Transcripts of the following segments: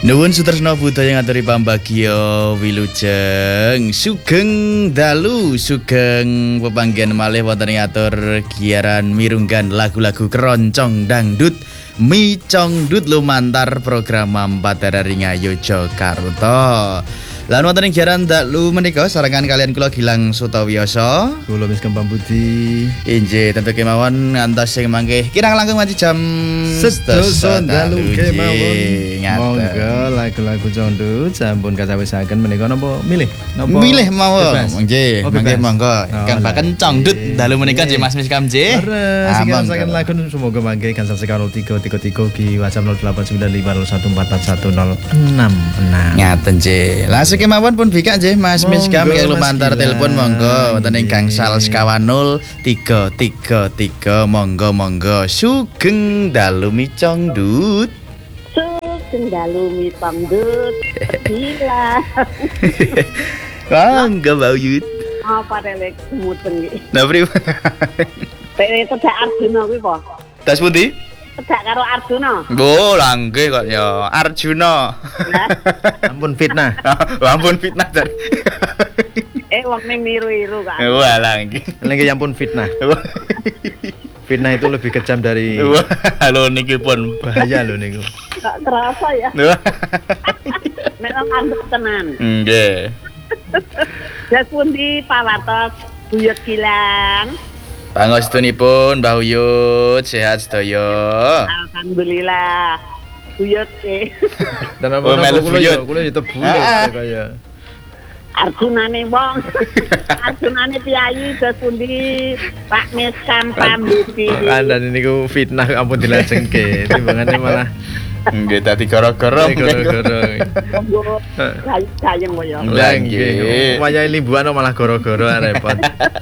Nuwun sutresna budaya ngaturi pambagya wilujeng sugeng dalu sugeng pepanggihan malih wonten ngatur giaran mirunggan lagu-lagu keroncong dangdut micongdut lumantar program Mampatara Ringayo Yogyakarta. Lan wonten ing giaran dalu menika sarengan kalian kula Gilang Sutawiyasa, kula Miskem Pambudi. Inggih tentu kemawon ngantos sing mangke kirang langkung wanci jam sedasa dalu kemawon. Monggo lagu-lagu condut sampun kasawisaken menika napa milih? Napa milih mawon. Nggih, mangke monggo. Kang baken condut dalu menika nggih Mas Miskam nggih. Saken lagu semoga mangke gansal sekaro 333 ki WhatsApp 089521441066. Ngaten nggih. Oke mawon pun bika nggih Mas Miskam yang lumantar telepon monggo wonten ing gangsal sekawan 0333 monggo sugeng dalu micongdut. Sugeng dalu micongdut. Gila. Monggo Mbak Yud. Apa relek muteng iki? Nah pripun? Tedak Arjuna kuwi po. Tas pundi? Tedak karo Arjuna. Oh, langgih kok ya Arjuna. Ampun fitnah. Ampun fitnah jan. Wong niru-niru kan. Wah, langgih. Langgih ampun fitnah. Fitnah itu lebih kejam dari halo niki pun bahaya lho niku. Enggak terasa ya. Memang anduk tenan. Nggih. Jas pundi pawatos Buyut Gilang. Pangostunipun Mbah Uyut sehat sedaya. Alhamdulillah. Buyut e. Dan apa kula ditebu kaya Arjunane wong. Arjunane piyayi jas pundi Pak Miskam Pambudi. Kandhane niku fitnah ampun dilajengke. Timbangane malah nggih dadi gara-gara. Monggo gayeng koyo. Lah nggih. Wayahe limbuhan malah gara-gara repot.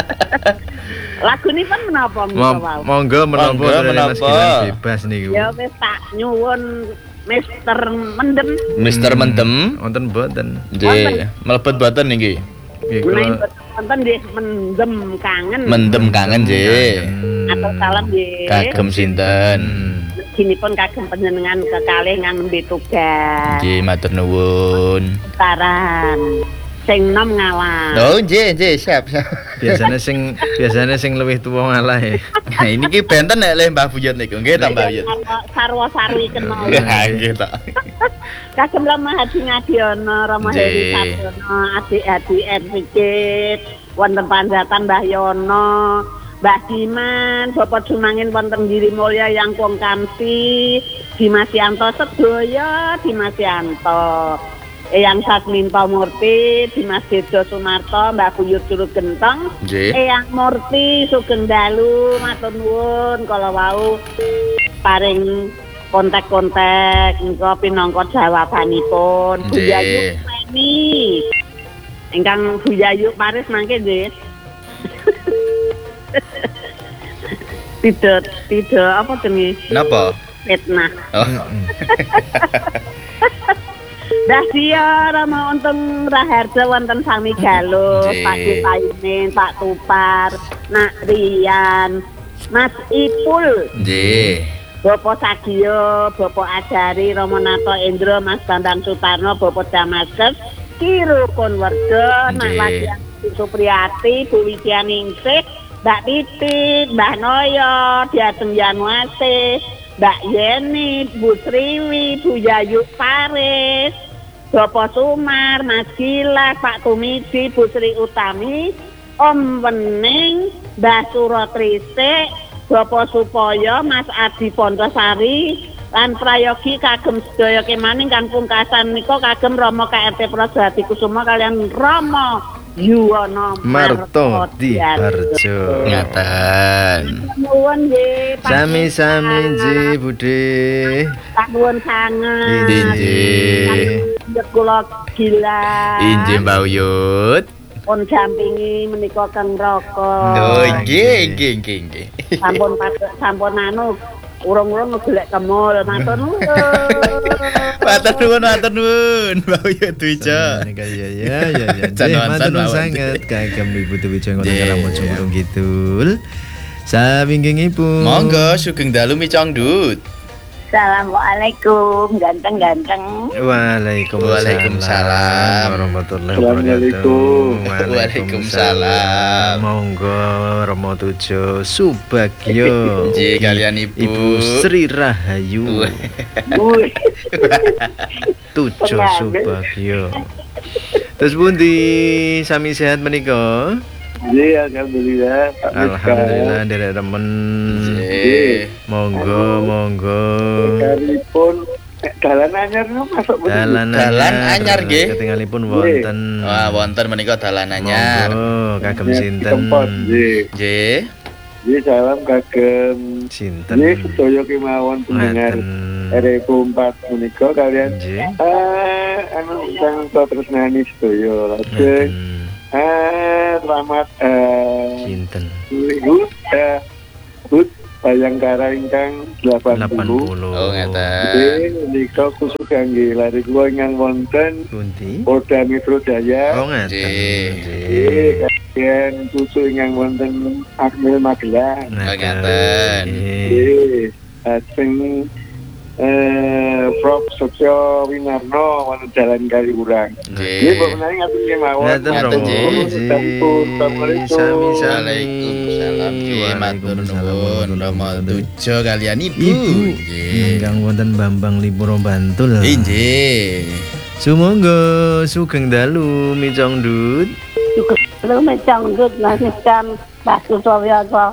Lagu ini kan menapa monggo menapa Mas Gilang bebas niku. Ya wis tak nyuwun Mister Mendem. Mister Mendem wonten mboten? Nggih, mlebet mboten niki. Nggih, wonten nggih mendem kangen. Mendem kangen nggih. Atur salam nggih. Kagem sinten? Ginipun kagem panjenengan kekalih ngambil tugas. Nggih, matur nuwun. Sekarang sing nom ngalah. Oh, nggih, siap. Biasane sing luwih tuwa ngalah e. Nah, ini ki benten nek le Mbah Buyut niku. Nggih ta Mbah Buyut. Sarwa-sarwi kena. Nggih ta. Kagem Rama Hadi Ngadiono, Rama Heri Sabdono, adik-adik sedikit, wonten panjatan Mbah Yono, Mbah Diman, Bapak Jumangin wonten Giri Mulya yang Kong Kamsi, Dimas Yanto sedaya, Dimas Yanto. Eyang Satminto Murti, Dimas Dedo Sumarto, Mbak Buyut Curug Gentong, Eyang Murti Sugeng Dalu, matur nuwun kala wau paring kontak-kontak engko pinangka jawabanipun. Buyayu Meni. Ingkang Buyayu Paris mangke nggih. Tidak apa jenenge? Napa? Fitnah. Oh. Dahsia Rama Untung Raharja wonten sami Galuh, Pak Paimin, Pak Tupar, Nak Rian, Mas Ipul. Nggih. Bapak Sagio, Bapak Ajari, Romonato Endro, Mas Bambang Sutarno, Bapak Damaskes, Kiru Konwerdo, Nak Wadiang Supriyati, Bu Widyaningsih, Mbak Titit, Mbah Noyo, Diateng Yanuase, Mbak Yeni, Bu Sriwi, Bu Yayu Paris, Bapak Sumar, Mas Gila, Pak Tumidi, Bu Sri Utami, Om Wening, Mbah Surotrisik, Bapak Supoyo, Mas Adi Pondosari, lan prayogi kagem sedaya kemaning kan pungkasan nika kagem Rama KRT Projati Kusuma kalian Rama Yuwono Marto di Harjo. Ngaten. Nuwun nggih. Sami-sami nggih, Budhe. Nuwun sanget. Nggih. Kula Gila. Inggih Mbak Uyut. Pun dampingi menika Kang Roko. Oh, nggih. Sampun anu urung-urung golek kemul, matur nuwun. Matur nuwun, Mbak Uyut Dwija. Ya. Matur nuwun sanget kagem Ibu Dwija ngono kalamun Jumurung Kidul. Sawinggingipun. Monggo sugeng dalu micongdut. Assalamualaikum, ganteng-ganteng. Waalaikumsalam warahmatullahi Assalamualaikum. wabarakatuh. Waalaikumsalam. Monggo Romo Tujo Subagyo. Nggih, kalian Ibu. Ibu Sri Rahayu. Wih, Tujo Subagyo. Terus pundi sami sehat menika? Iya, alhamdulillah. Pak Miska. Alhamdulillah derek remen. Nggih. Monggo. Sekaripun dalan anyar nu masuk Dalan anyar, nggih. Ketinggalipun wonten. Wah, wonten menika dalan anyar. Monggo kagem sinten? Tempat, nggih. Nggih. Nggih, salam kagem. Sinten? Nggih, sedaya kemawon pendengar Ngaten. RE4 menika kalian Nggih. anu sang tresnani sedaya. Lajeng selamat Sinten? Hut Bayangkara ingkang 80. Oh, ngeten. Nggih, menika khusus kangge lari kula ingkang wonten Pundi? Polda Metro Jaya. Oh ngeten. Nggih. Nggih, kalian khusus ingkang wonten Akmil Magelang. Ngeten. Nggih, lajeng Prof Setyo Winarno wonten Jalan Kaliurang. Nggih, mbok menawi ngatur kemawon. Ngaten Ngaten, Romo. Assalamualaikum. Waalaikumsalam. Nggih, matur nuwun Romo Tujo kalian Ibu. Nggih. Ingkang wonten Bambang Lipuro Bantul. Nggih. Sumangga sugeng dalu micong dut. juga lu mecang dut nasi kam batu sowiyoto.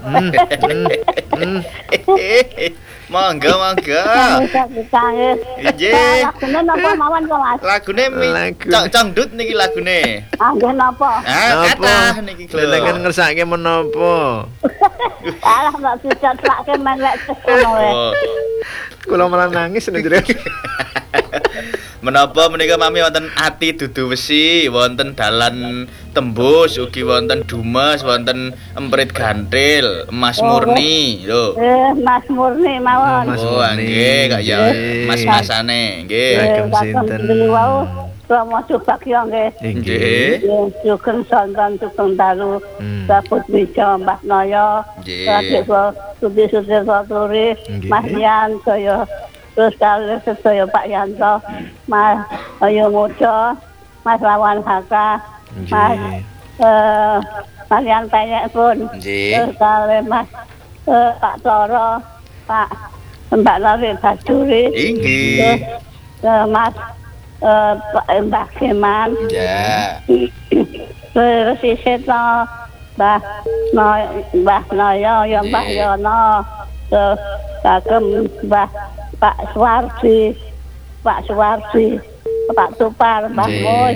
Monggo. Canggih. Nggih. Lagune napa mawon kok Mas? Lagune Lagu. cangdut niki lagune. Nggih napa? Kathah niki lho. Lelengken ngersake menapa? Alah mbak sudah lake melek ngono wae. Oh. Kula malah nangis nek jere. Menapa menika mami wonten ati dudu wesi, wonten dalan tembus, ugi wonten dumes, wonten emprit gantil, emas murni lho. Mas Murni mawon. Mas Oh, Murni. nggih, kak ya Nggih. mas-masane, nggih. Kagem sinten? Beliau Romo Subagyo nggih. Nggih. Sugeng sonten sugeng dalu. Sabut Wijo Mbah Noyo. Nggih. Rakyat Sudi-sudi Soturi. Nggih. Mas Yan saya terus kali sedaya Pak Yanto. Mas Ayu Muda. Mas Lawan Haka. Mas Nggih. Mas Yan Penyek pun. Nggih. Terus kali Mas Pak Toro. Pak Mbak Lari Bajuri. Nggih. Mas Mbak Keman. Ya. Terus isih to Mbah Noyo ya Mbah Yono. Terus kagem Pak Suwardi, Pak Tupar, Mbah Nggih. Mus,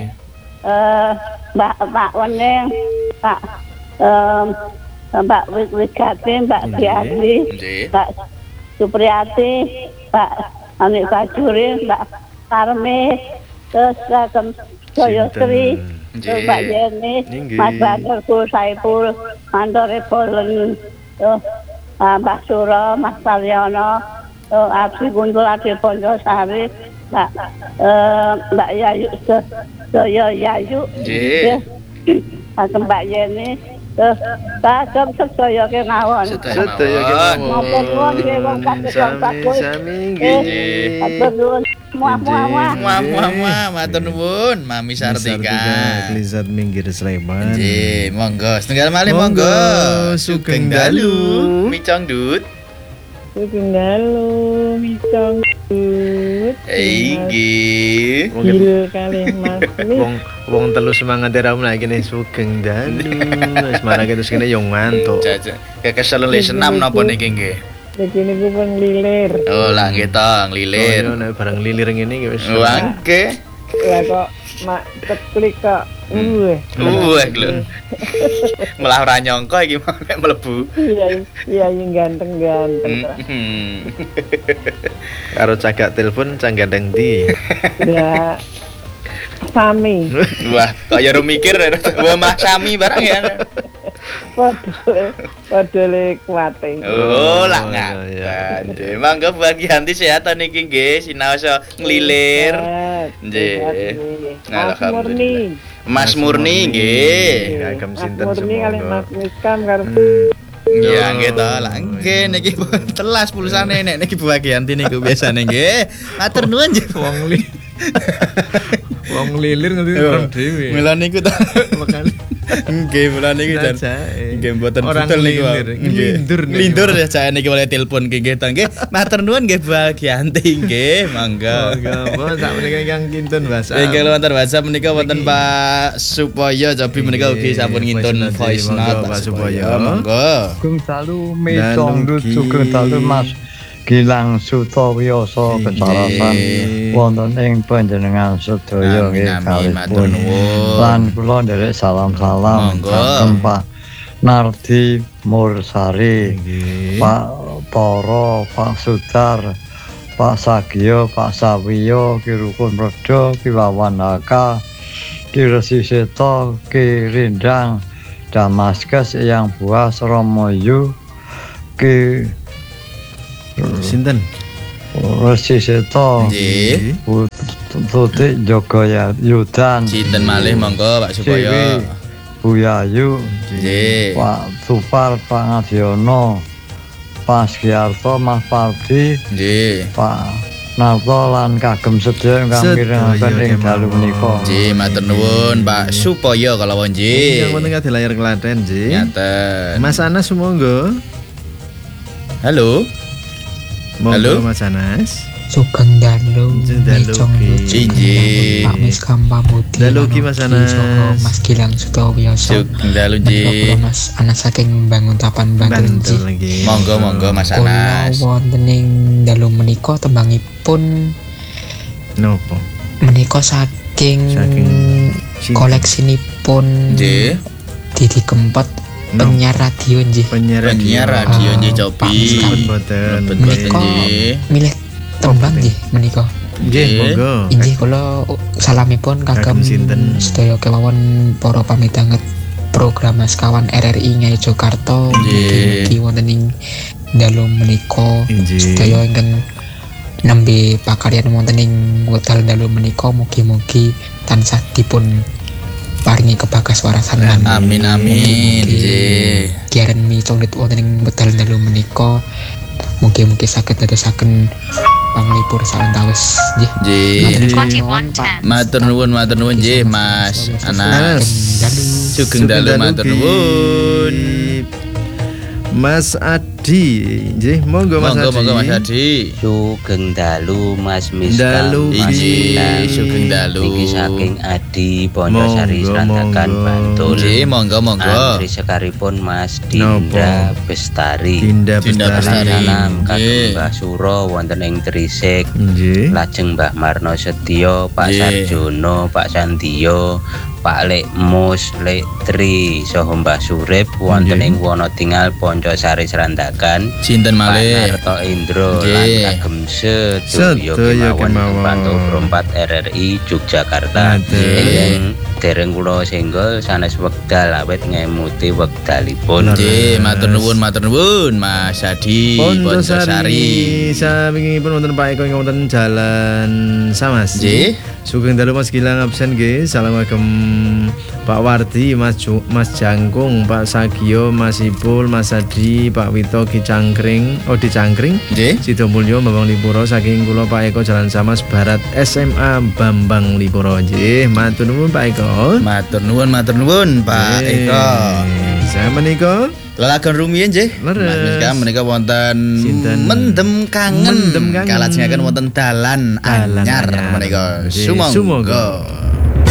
Mbak Wening, Mbak Wigati, Mbak Nggih. Diadi, Nggih. Mbak Supriyati, Mbak Anik Bajuri, Mbak Karmi, terus kagem Joyosri, Sinten? terus Nggih. Mbak Yeni, Nggih. Mas Bakar Saipul, Mantore Bolen, terus Mbak Suro, Mas Salyono, Abdi Guntur Adi Pondosari, Mbak Yayu, Joyo Yayu, Nggih. kagem Mbak Yeni, terus kagem sedaya kemawon. Sedaya Matur nuwun nggih wong saged sami nggih. Matur nuwun. Muah. Muah, matur nuwun Mami Sartika. Glizat minggir Sleman. Nggih, monggo. Setunggal malih monggo. Sugeng dalu. Micong dut. Sugeng dalu, micong dut. Nggih. Gil kalih Mas Lis. Wong telu semangat era mulai kene sugeng dalu. Wis marake terus kene yo ngantuk. Jajan. Kekesel le senam napa niki nggih? Begini ku penglilir. Oh, lah nggih to, nglilir. Oh, nek barang lilir ngene iki wis. Wangke. Lah kok mak teklik kok. Wah lho. Malah ora nyangka iki mau nek mlebu. Iya ganteng-ganteng. Karo cagak telepon canggandeng ndi. Ya sami. Wah, kok ya ora mikir. Wah, Mas Sami barang ya. Padha le kuwate. Oh, lah iya. ngaten. Mangga bagi hanti sehatan iki nggih, sinaos nglilir. Nggih. Mas Murni. Mas Murni nggih. Kagem sinten Mas Murni kali semoga. Mas Miskam karo Ya nggih to, lah nggih niki telas pulsane nek niki bagian niku biasane nggih. Matur nuwun nggih. Wong lilir ngerti orang dhewe. Mula niku to. Makane Nggih, mula niku jan. Nggih mboten Orang betul niku. lilir, lindur niku. Lindur ya jane niki oleh telepon nggih to nggih. Matur nuwun nggih Bagianti nggih, mangga. Monggo sak menika ingkang kinten WhatsApp. Nggih wonten WhatsApp menika wonten Pak Supoyo Cobi menika ugi sampun ngintun voice note Pak Supoyo. Monggo. Sugeng dalu metong sugeng dalu Mas Gilang Sutawiyoso kecarasan wonten ing panjenengan sedaya nggih kalipun. Lan kula nderek salam-salam kagem Pak Nardi Mursari, Pak Toro, Pak Sudar, Pak Sagio, Pak Sawiyo, Ki Rukun Redo, Ki Wawanaka, Ki Resi Seto, Ki Rindang, Damaskus yang Buas Romoyu, Ki Sinten? Resi Seto, Nggih. Tutik Jogaya Yudan, Sinten malih monggo Pak Supoyo. Buyayu, Nggih. Pak Supar, Pak Ngadiono, Pak Sgiarto, Mas Pardi, Nggih. Pak Narto lan kagem sedaya ingkang mirengaken ing dalu menika. Nggih, matur nuwun Pak Supoyo kalawon nggih. Yang penting di layar Klaten nggih. Ngaten. Mas Anas monggo. Halo. Monggo Mas Anas. Sugeng dalu Dalu Mecong ki. Lucu Injih. Pak Miskam Pamudi Dalu ki, Mas Anas. Mas Gilang Sutawiyoso Sugeng dalu Menika nggih. kula Mas Anas saking Bangun Tapan Bantul Bantul nggih. lagi. Monggo Mas Kula Anas. wonten ing dalu menika tembangipun Nopo? menika saking Saking koleksinipun Nggih. Didi Kempot No. penyiar radio nggih. Penyiar Radio nggih Cobi. Boten. Menika nggih. milih tembang nggih menika. Nggih, monggo. Inggih kula salamipun kagem sinten? sedaya kemawon para pamitanget program Kawan RRI Ngayu Jakarta. Nggih. Mugi wonten ing dalu menika Inggih. sedaya ingkang nembe pakaryan wonten ing wekdal dalu menika mugi-mugi tansah dipun paringi kebagas warasan lan Amin amin. Nggih. kiaran miconglit wonten ing wekdal dalu menika mugi-mugi saged dadosaken panglipur sawetawis nggih. Nggih. Matur nuwun nggih Mas Anas. Sugeng dalu matur nuwun. Mas Adi, nggih, monggo Mas Adi. Monggo Mas Adi. Sugeng dalu Mas Miskam, Dalu Mas Injih, Gilang. sugeng dalu. Niki saking Adi Pondosari Monggo, Srantakan monggo. Bantul. Nggih, monggo. Antri sekaripun Mas Nopo? Dinda Bestari. Dinda Dinda Bestari. Bestari. Salam kagem Nggih. Mbah Suro wonten ing Trisik. Nggih. Lajeng Mbah Marno Setyo, Pak Nggih. Sarjono, Pak Sandio, Pak Lek Mus, Lek Tri, saha Mbah Surip wonten Nggih. ing Wonotingal Poncosari Srantakan. Sinten Pak malih. Narto Indro lan Nggih. kagem sedaya Sedaya kemawon kemawon. Pantul 4 RRI Yogyakarta. Nggih. Ingkang dereng kula senggol sanes wekdal awet ngemuti wekdalipun. Nggih, matur nuwun Mas Adi Pondosari. Sampingipun wonten Pak Eko ingkang wonten Jalan Samas. Nggih. Sugeng dalu Mas Gilang absen nggih. Salam kagem Pak Wardi, Mas Jangkung, Pak Sagio, Mas Ipul, Mas Adi, Pak Wito Ki Cangkring, Odi Cangkring. Nggih. Sido Mulyo Bambang Lipuro saking kula Pak Eko Jalan Samas Barat SMA Bambang Lipuro nggih. Matur nuwun Pak Eko. Matur nuwun Pak Eko. Saya menika Lelagon rumiyin nggih. Leres. Mas Miskam menika wonten Sinten? Mendem Kangen. Mendem Kangen. Kalajengaken wonten dalan anyar anyar. menika. Nggih, Sumangga. sumangga.